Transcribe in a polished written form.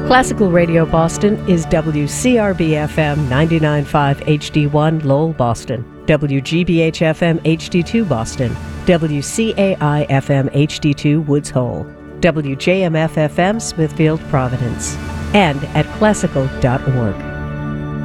Classical Radio Boston is WCRB-FM 99.5 HD1 Lowell, Boston, WGBH-FM HD2 Boston, WCAI-FM HD2 Woods Hole, WJMF-FM Smithfield, Providence, and at classical.org.